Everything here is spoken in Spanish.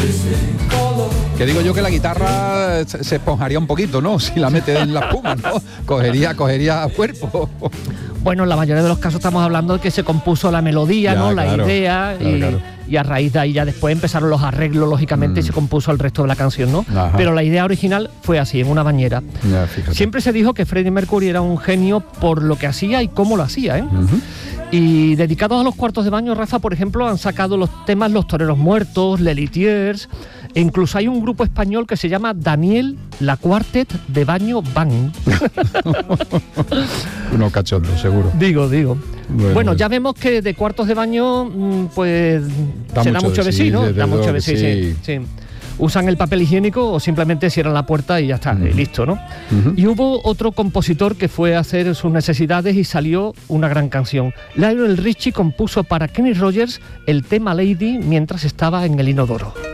Que digo yo que la guitarra se esponjaría un poquito, ¿no? Si la mete en la espuma, ¿no? Cogería cuerpo. Bueno, en la mayoría de los casos estamos hablando de que se compuso la melodía, Ya, ¿no? claro, la idea claro. Y a raíz de ahí ya después empezaron los arreglos, lógicamente, y se compuso el resto de la canción, ¿no? Ajá. Pero la idea original fue así, en una bañera. Ya, fíjate. Siempre se dijo que Freddie Mercury era un genio por lo que hacía y cómo lo hacía, ¿eh? Uh-huh. Y dedicados a los cuartos de baño, Rafa, por ejemplo, han sacado los temas Los Toreros Muertos, Lelitiers, e incluso hay un grupo español que se llama Daniel La Quartet de Baño Bang. Uno cachondo, seguro. Digo. Bueno, ya ya vemos que de cuartos de baño, pues se da mucho de sí, ¿no? Da mucho de sí, sí. Usan el papel higiénico o simplemente cierran la puerta y ya está, y listo, ¿no? Uh-huh. Y hubo otro compositor que fue a hacer sus necesidades y salió una gran canción. Lionel Richie compuso para Kenny Rogers el tema Lady mientras estaba en el inodoro.